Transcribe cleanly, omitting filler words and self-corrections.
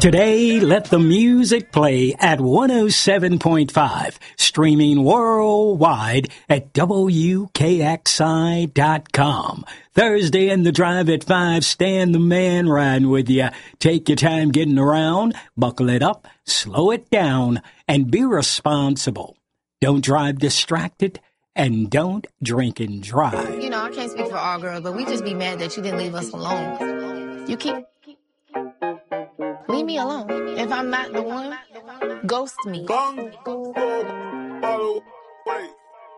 Today, let the music play at 107.5, streaming worldwide at WKXI.com. Thursday in the Drive at 5, Stan the Man riding with you. Take your time getting around, buckle it up, slow it down, and be responsible. Don't drive distracted, and don't drink and drive. You know, I can't speak for all girls, but we just be mad that you didn't leave us alone. You keep... Leave me alone. If I'm not the one, ghost me.